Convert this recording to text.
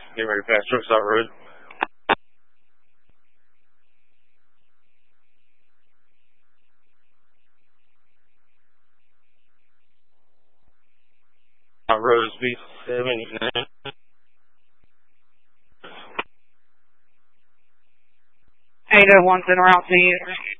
Getting ready to pass Truckstop Road. Rose B79. 801's en route to you.